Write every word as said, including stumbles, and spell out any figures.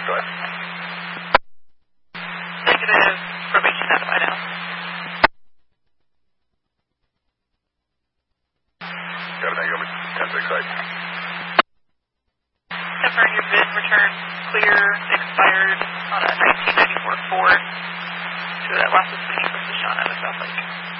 Go ahead. Negative probation out of Idaho. Got a negative ten six eight. Confirm your bid return clear, expired on a nineteen ninety-four Ford to that last Sweeney from Shoshana to South Lake.